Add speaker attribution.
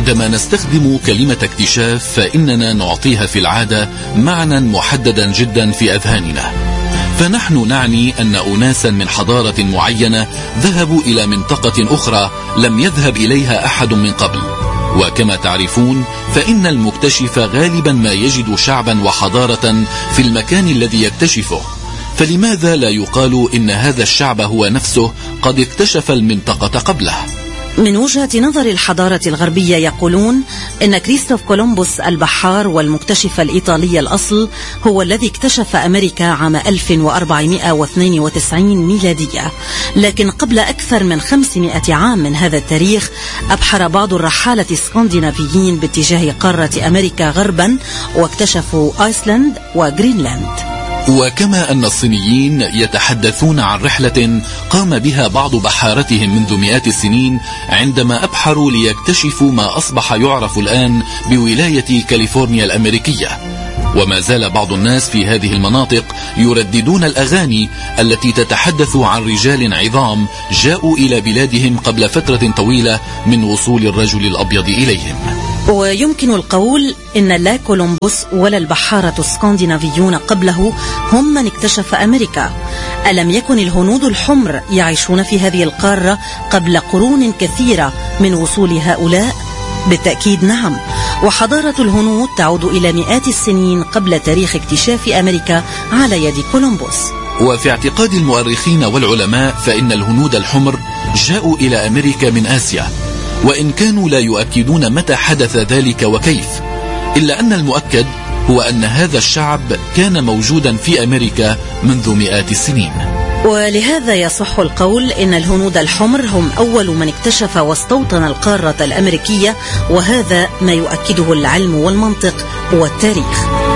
Speaker 1: عندما نستخدم كلمة اكتشاف فإننا نعطيها في العادة معنى محددا جدا في أذهاننا، فنحن نعني أن أناسا من حضارة معينة ذهبوا إلى منطقة أخرى لم يذهب إليها أحد من قبل. وكما تعرفون فإن المكتشف غالبا ما يجد شعبا وحضارة في المكان الذي يكتشفه، فلماذا لا يقال إن هذا الشعب هو نفسه قد اكتشف المنطقة قبله؟
Speaker 2: من وجهة نظر الحضارة الغربية يقولون إن كريستوف كولومبوس البحار والمكتشف الإيطالي الأصل هو الذي اكتشف أمريكا عام 1492 ميلادية، لكن قبل أكثر من 500 عام من هذا التاريخ أبحر بعض الرحالة الاسكندنافيين باتجاه قارة أمريكا غربا واكتشفوا آيسلند وغرينلاند.
Speaker 1: وكما أن الصينيين يتحدثون عن رحلة قام بها بعض بحارتهم منذ مئات السنين عندما أبحروا ليكتشفوا ما أصبح يعرف الآن بولاية كاليفورنيا الأمريكية، وما زال بعض الناس في هذه المناطق يرددون الأغاني التي تتحدث عن رجال عظام جاءوا إلى بلادهم قبل فترة طويلة من وصول الرجل الأبيض إليهم.
Speaker 2: ويمكن القول إن لا كولومبوس ولا البحارة الاسكندنافيون قبله هم من اكتشف أمريكا. ألم يكن الهنود الحمر يعيشون في هذه القارة قبل قرون كثيرة من وصول هؤلاء؟ بالتأكيد نعم، وحضارة الهنود تعود إلى مئات السنين قبل تاريخ اكتشاف أمريكا على يد كولومبوس.
Speaker 1: وفي اعتقاد المؤرخين والعلماء فإن الهنود الحمر جاءوا إلى أمريكا من آسيا، وإن كانوا لا يؤكدون متى حدث ذلك وكيف، إلا أن المؤكد هو أن هذا الشعب كان موجودا في أمريكا منذ مئات السنين.
Speaker 2: ولهذا يصح القول إن الهنود الحمر هم أول من اكتشف واستوطن القارة الأمريكية، وهذا ما يؤكده العلم والمنطق والتاريخ.